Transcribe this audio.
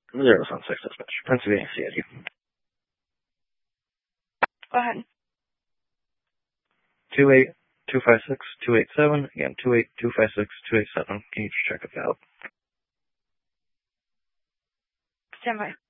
076 dispatch. Pennsylvania CID. Go ahead. 28256-287. Again, 28256-287. Can you just check it out? Stand by.